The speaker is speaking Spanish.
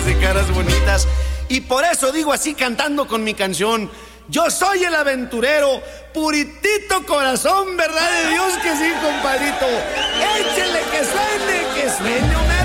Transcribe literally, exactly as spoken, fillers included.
ojos y caras bonitas. Y por eso digo así cantando con mi canción: yo soy el aventurero, puritito corazón, verdad de Dios que sí, compadrito. Échele que suene, que suene.